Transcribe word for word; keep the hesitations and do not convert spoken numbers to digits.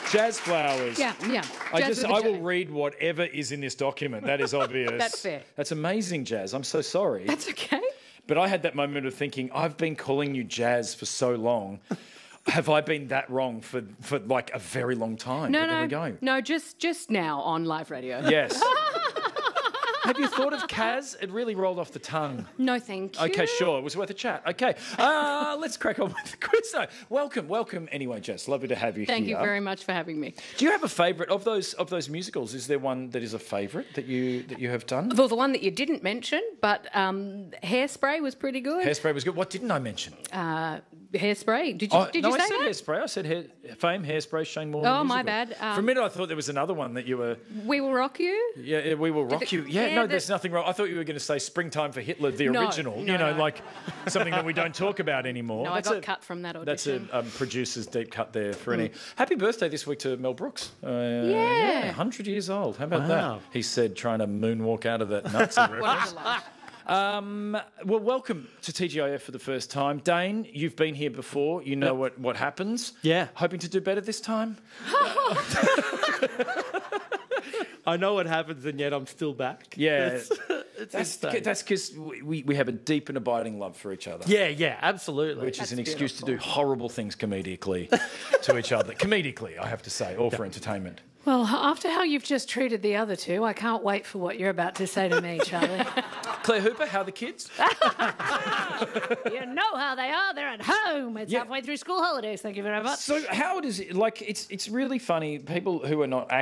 Jazz Flowers. Yeah, yeah. I Jazz just, with a I J. will read whatever is in this document. That is obvious. That's fair. That's amazing, Jazz. I'm so sorry. That's okay. But I had that moment of thinking, I've been calling you Jazz for so long. Have I been that wrong for, for like a very long time? No, but no, there we go. no. Just just now on live radio. Yes. Have you thought of Kaz? It really rolled off the tongue. No, thank you. Okay, sure. It was worth a chat. Okay. Uh, let's crack on with the quiz. No, welcome, welcome. Anyway, Jess, lovely to have you Thank here. you very much for having me. Do you have a favourite of those of those musicals? Is there one that is a favourite that you that you have done? Well, the one that you didn't mention, but um, Hairspray was pretty good. Hairspray was good. What didn't I mention? Uh, Hairspray. Did you? Oh, did no, you say I said that? Hairspray. I said hair, Fame, Hairspray, Shane Moore. Oh, the my musical. bad. Um, For a minute, I thought there was another one that you were. We Will Rock You. Yeah, yeah, We Will Rock it- You. Yeah, yeah, no, the- there's nothing wrong. I thought you were going to say Springtime for Hitler, the No, original. no, you know, no. like something that we don't talk about anymore. No, That's I got a- cut from that That's audition. a um, producer's deep cut there for any. Happy birthday this week to Mel Brooks. Uh, Yeah. one hundred years old. How about Wow. that? He said, trying to moonwalk out of that Nazi reference. What a delight. Um, well, welcome to T G I F for the first time. Dane, you've been here before. You know Yep. what, what happens. Yeah. Hoping to do better this time? I know what happens, and yet I'm still back. Yeah. It's, it's That's insane. that's because we, we have a deep and abiding love for each other. Yeah, yeah, absolutely. Which is That's an excuse to do beautiful. horrible things comedically to each other. Comedically, I have to say, or for entertainment. Well, after how you've just treated the other two, I can't wait for what you're about to say to me, Charlie. Claire Hooper, how are the kids? You know how they are. They're at home. It's Yeah. halfway through school holidays. Thank you very much. So how does it, like, it's, it's really funny, people who are not